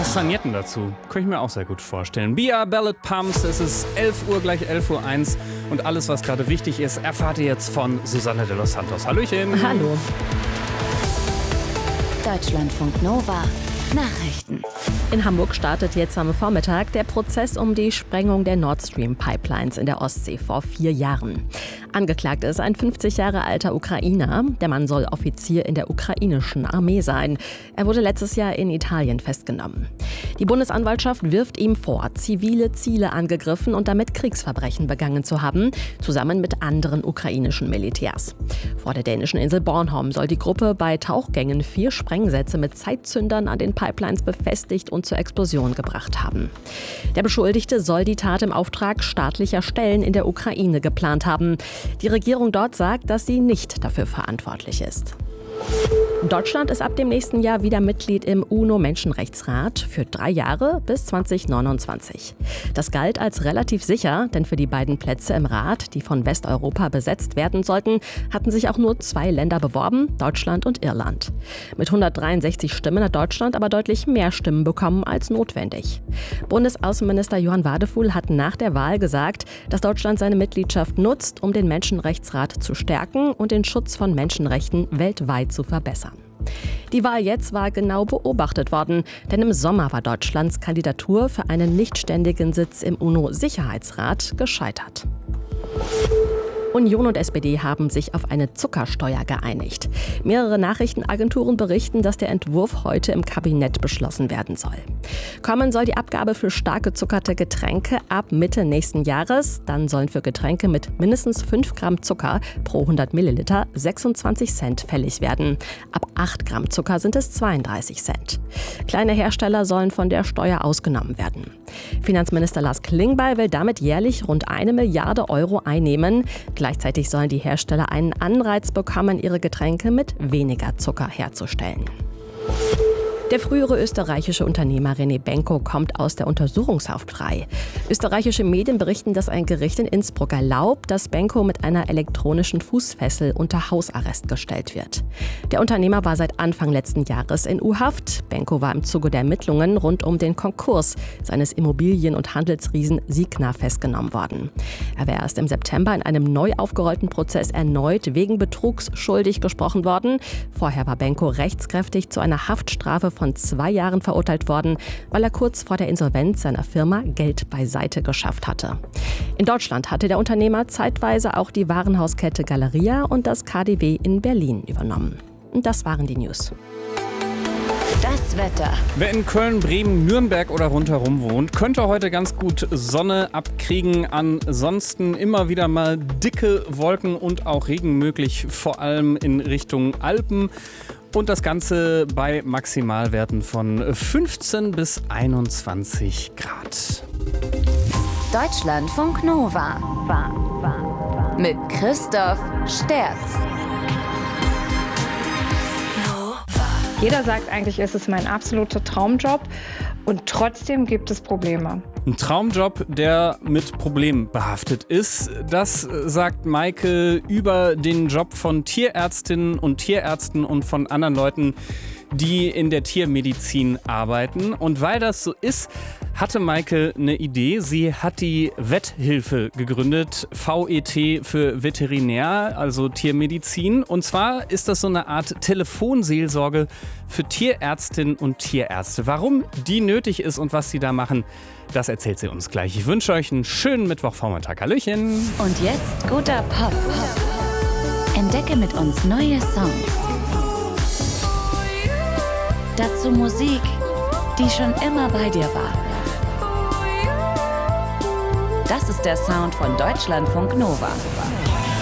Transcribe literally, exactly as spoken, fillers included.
Was saniert denn dazu? Könnte ich mir auch sehr gut vorstellen. B R Ballad Pumps, es ist elf Uhr, gleich elf Uhr eins. Und alles, was gerade wichtig ist, erfahrt ihr jetzt von Susanne de los Santos. Hallöchen. Hallo. Deutschlandfunk Nova. Nachrichten. In Hamburg startet jetzt am Vormittag der Prozess um die Sprengung der Nord Stream Pipelines in der Ostsee vor vier Jahren. Angeklagt ist ein fünfzig Jahre alter Ukrainer. Der Mann soll Offizier in der ukrainischen Armee sein. Er wurde letztes Jahr in Italien festgenommen. Die Bundesanwaltschaft wirft ihm vor, zivile Ziele angegriffen und damit Kriegsverbrechen begangen zu haben, zusammen mit anderen ukrainischen Militärs. Vor der dänischen Insel Bornholm soll die Gruppe bei Tauchgängen vier Sprengsätze mit Zeitzündern an den Pipelines befestigt und zur Explosion gebracht haben. Der Beschuldigte soll die Tat im Auftrag staatlicher Stellen in der Ukraine geplant haben. Die Regierung dort sagt, dass sie nicht dafür verantwortlich ist. Deutschland ist ab dem nächsten Jahr wieder Mitglied im UNO-Menschenrechtsrat für drei Jahre bis zwanzig neunundzwanzig. Das galt als relativ sicher, denn für die beiden Plätze im Rat, die von Westeuropa besetzt werden sollten, hatten sich auch nur zwei Länder beworben, Deutschland und Irland. Mit hundertdreiundsechzig Stimmen hat Deutschland aber deutlich mehr Stimmen bekommen als notwendig. Bundesaußenminister Johann Wadefuhl hat nach der Wahl gesagt, dass Deutschland seine Mitgliedschaft nutzt, um den Menschenrechtsrat zu stärken und den Schutz von Menschenrechten weltweit zu verbessern. Die Wahl jetzt war genau beobachtet worden, denn im Sommer war Deutschlands Kandidatur für einen nichtständigen Sitz im UNO-Sicherheitsrat gescheitert. Union und S P D haben sich auf eine Zuckersteuer geeinigt. Mehrere Nachrichtenagenturen berichten, dass der Entwurf heute im Kabinett beschlossen werden soll. Kommen soll die Abgabe für stark gezuckerte Getränke ab Mitte nächsten Jahres. Dann sollen für Getränke mit mindestens fünf Gramm Zucker pro hundert Milliliter sechsundzwanzig Cent fällig werden. Ab acht Gramm Zucker sind es zweiunddreißig Cent. Kleine Hersteller sollen von der Steuer ausgenommen werden. Finanzminister Lars Klingbeil will damit jährlich rund eine Milliarde Euro einnehmen. Gleichzeitig sollen die Hersteller einen Anreiz bekommen, ihre Getränke mit weniger Zucker herzustellen. Der frühere österreichische Unternehmer René Benko kommt aus der Untersuchungshaft frei. Österreichische Medien berichten, dass ein Gericht in Innsbruck erlaubt, dass Benko mit einer elektronischen Fußfessel unter Hausarrest gestellt wird. Der Unternehmer war seit Anfang letzten Jahres in U-Haft. Benko war im Zuge der Ermittlungen rund um den Konkurs seines Immobilien- und Handelsriesen Signa festgenommen worden. Er wäre erst im September in einem neu aufgerollten Prozess erneut wegen Betrugs schuldig gesprochen worden. Vorher war Benko rechtskräftig zu einer Haftstrafe von zwei Jahren verurteilt worden, weil er kurz vor der Insolvenz seiner Firma Geld beiseite geschafft hatte. In Deutschland hatte der Unternehmer zeitweise auch die Warenhauskette Galeria und das K D W in Berlin übernommen. Und das waren die News. Das Wetter. Wer in Köln, Bremen, Nürnberg oder rundherum wohnt, könnte heute ganz gut Sonne abkriegen. Ansonsten immer wieder mal dicke Wolken und auch Regen möglich, vor allem in Richtung Alpen. Und das Ganze bei Maximalwerten von fünfzehn bis einundzwanzig Grad. Deutschlandfunk Nova. Mit Christoph Sterz. Jeder sagt eigentlich, es ist mein absoluter Traumjob und trotzdem gibt es Probleme. Ein Traumjob, der mit Problemen behaftet ist. Das sagt Maike über den Job von Tierärztinnen und Tierärzten und von anderen Leuten, die in der Tiermedizin arbeiten. Und weil das so ist, hatte Maike eine Idee. Sie hat die Vetthilfe gegründet, V E T für Veterinär, also Tiermedizin. Und zwar ist das so eine Art Telefonseelsorge für Tierärztinnen und Tierärzte. Warum die nötig ist und was sie da machen, das erzählt sie uns gleich. Ich wünsche euch einen schönen Mittwochvormittag. Hallöchen! Und jetzt guter Pop. Entdecke mit uns neue Songs. Dazu Musik, die schon immer bei dir war. Das ist der Sound von Deutschlandfunk Nova.